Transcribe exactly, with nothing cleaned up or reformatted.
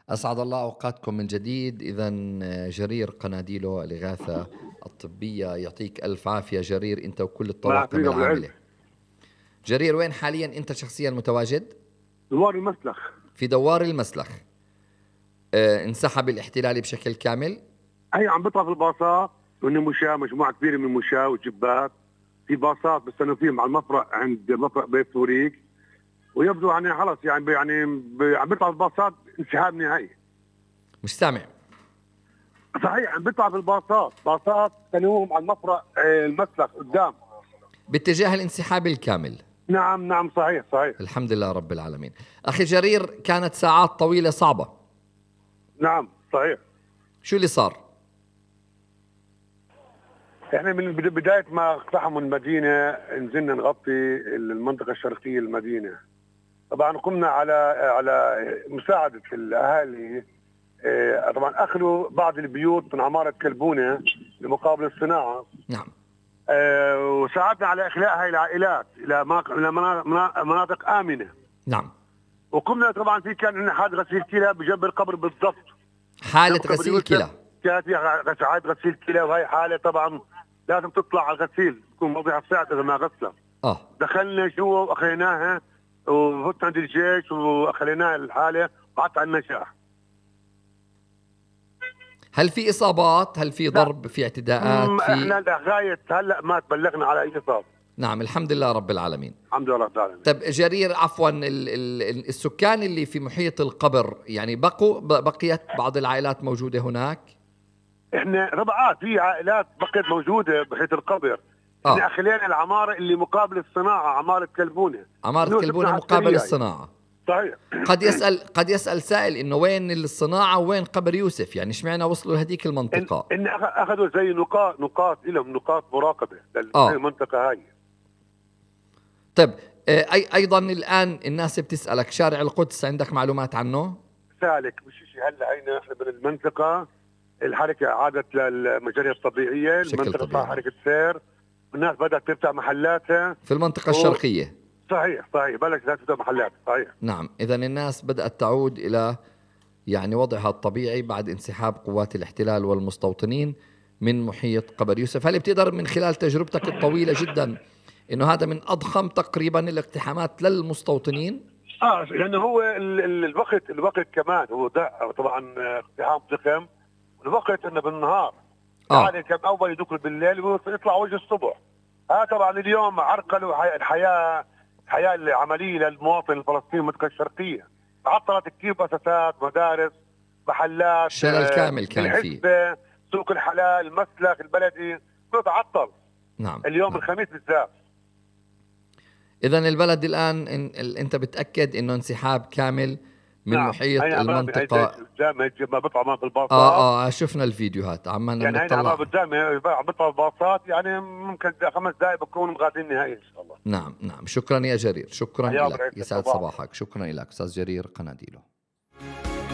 أسعد الله أوقاتكم من جديد. إذا جرير قناديله الإغاثة الطبية، يعطيك ألف عافية جرير أنت وكل ما الطواقم فينا بالعلم. العاملة. جرير، وين حاليا أنت شخصيا متواجد؟ دوار المسلخ. في دوار المسلخ. آه، انسحب الاحتلالي بشكل كامل؟ هي عم بيطلع في الباصات، وإنه مشاة مجموعة كبيرة من المشاة والجبات في باصات بستنوا فيهم على المفرق عند مفرق بيت فوريك، ويبدو يعني خلص يعني يعني ب- عم بيطلع الباصات انسحاب نهائي. مش سامع. صحيح عم بيطلع في الباصات باصات استنوهم على المفرق آه، المسلخ قدام. باتجاه الانسحاب الكامل. نعم نعم صحيح صحيح. الحمد لله رب العالمين. أخي جرير، كانت ساعات طويلة صعبة. نعم صحيح. شو اللي صار؟ احنا من بد- بدايه ما اقتحموا المدينه نزلنا نغطي المنطقه الشرقيه للمدينه. طبعا قمنا على على مساعده الاهالي. آه، طبعا اخذوا بعض البيوت من عماره كلبونه لمقابل الصناعه. نعم. آه، وساعدنا على اخلاء هاي العائلات الى ما- إلى منا- منا- مناطق امنه. نعم. وقمنا طبعا في كان عندنا حاله غسيل كلى بجنب القبر بالضبط. حالة جنب قبر غسيل يوسف كلى. كانت فيها غ- حاله غسيل كلى، وهي حاله طبعا لازم تطلع على الغسيل، تكون موضوع ساعه اذا ما غسلها. آه. دخلنا جوا واخذناها وفت عند الجيش واخذناها الحاله وقعدت على النشاح. هل في إصابات؟ هل في ضرب؟ في اعتداءات؟ أمم، في احنا لغايه هلا ما تبلغنا على اي اصابه. نعم، الحمد لله رب العالمين. الحمد لله رب العالمين. طيب جرير، عفوا، ال- ال- السكان اللي في محيط القبر يعني بقوا ب- بقيت بعض العائلات موجودة هناك؟ احنا ربعات في عائلات بقيت موجوده بحيث القبر. آه. احنا اخلينا العماره اللي مقابل الصناعه، عماره كلبونه. عمارة إنه كلبونة شفنا مقابل عسكرية الصناعة. صحيح. قد يسأل قد يسأل سائل إنه وين الصناعة وين قبر يوسف، يعني اشمعنى وصلوا لهذيك إن, المنطقة؟ ان أخ- اخذوا زي نقاط نقاط لهم نقاط مراقبه آه. للمنطقه هاي. طيب، آه، أي أيضا الآن الناس بتسألك شارع القدس، عندك معلومات عنه؟ سالك مش شيء هلا هينا احنا من المنطقه الحركه عادت للمجاري الطبيعيه، بشكل المنطقه صار طبيعي. حركه سير، الناس بدات تفتح محلاتها. في المنطقة و- الشرقية. صحيح صحيح بلشت تفتح محلات صحيح. نعم، إذا الناس بدأت تعود إلى يعني وضعها الطبيعي بعد انسحاب قوات الاحتلال والمستوطنين من محيط قبر يوسف. هل بتقدر من خلال تجربتك الطويلة جدا إنه هذا من أضخم تقريبا الاقتحامات للمستوطنين؟ اه لانه هو ال ال الوقت الوقت كمان هو ده طبعا اقتحام ضخم. الوقت انه بالنهار آه. يعني كان اول يدخل بالليل ويطلع وجه الصبح. اه طبعا اليوم عرقلوا حي- الحياه الحياه العمليه للمواطن الفلسطيني المنطقه الشرقيه. عطلت كثير مؤسسات، مدارس، محلات، شلل آه، كامل كان فيه. الحسبة، سوق الحلال، المسلخ البلدي كله تعطل نعم. اليوم نعم. الخميس بالذات. إذا البلد الآن إن ال- أنت بتأكد إنه انسحاب كامل من نعم. محيط هينا أمامي، هي المنطقة. قدامي هي ما بيطلع ما بالباصات. آه آه شفنا الفيديوهات عمالنا يعني هينا بنطلع. امام قدامي عم بيطلع الباصات، يعني ممكن خمس دقائق بكون مغادرين نهائي ان شاء الله. نعم نعم، شكرا يا جرير، شكرا حياك لك، الله. يسعد صباح. صباحك. شكرا لك أستاذ جرير قناديله.